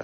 играе.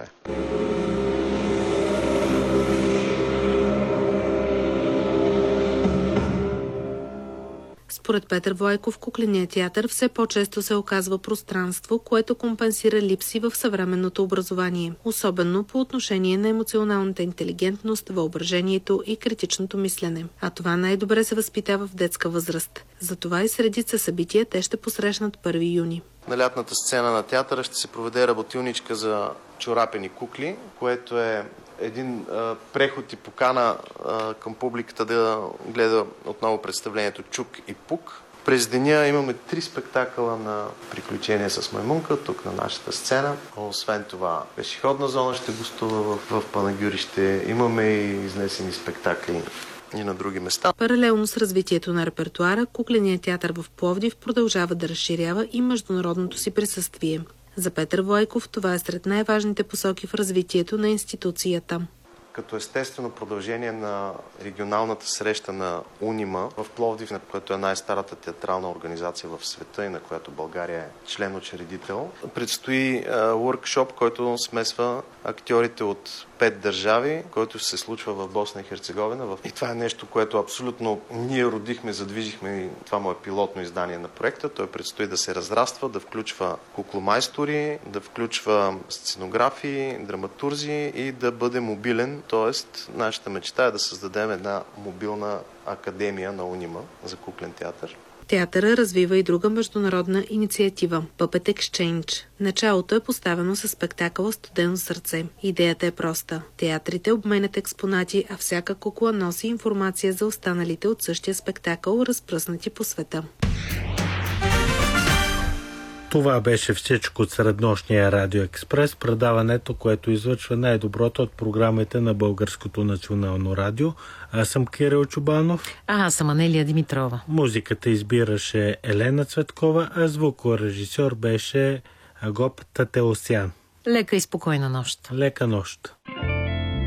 Според Петър Влайков, кукленият театър все по-често се оказва пространство, което компенсира липси в съвременното образование, особено по отношение на емоционалната интелигентност, въображението и критичното мислене. А това най-добре се възпитава в детска възраст. Затова и средица събития те ще посрещнат 1 юни. На лятната сцена на театъра ще се проведе работилничка за чорапени кукли, което е един преход и покана към публиката да гледа отново представлението Чук и Пук. През деня имаме 3 спектакъла на приключения с маймунка, тук на нашата сцена. Освен това, пешеходна зона ще гостува в Панагюрище. Имаме и изнесени спектакли и на други места. Паралелно с развитието на репертуара, кукленият театър в Пловдив продължава да разширява и международното си присъствие. За Петър Влайков това е сред най-важните посоки в развитието на институцията. Като естествено продължение на регионалната среща на Унима в Пловдив, на която е най-старата театрална организация в света и на която България е член-учредител, предстои workshop, който смесва актьорите от 5 държави, който се случва в Босна и Херцеговина. И това е нещо, което абсолютно ние родихме, задвижихме и това му е пилотно издание на проекта. Той предстои да се разраства, да включва кукломайстори, да включва сценографи, драматурзи и да бъде мобилен. Тоест, нашата мечта е да създадем една мобилна академия на Унима за куклен театър. Театъра развива и друга международна инициатива – Puppet Exchange. Началото е поставено със спектакъла "Студено сърце". Идеята е проста. Театрите обменят експонати, а всяка кукла носи информация за останалите от същия спектакъл, разпръснати по света. Това беше всичко от среднощния Радио Експрес, предаването, което излъчва най-доброто от програмите на Българското национално радио. Аз съм Кирил Чубанов. Аз съм Анелия Димитрова. Музиката избираше Елена Цветкова, а звукорежисьор беше Агоп Татеосян. Лека и спокойна нощ. Лека нощ.